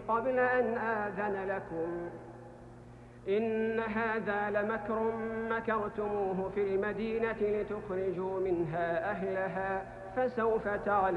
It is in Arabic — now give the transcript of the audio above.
قبل أن آذن لكم إن هذا لمكر مكرتموه في المدينة لتخرجوا منها أهلها فسوف تعلمون.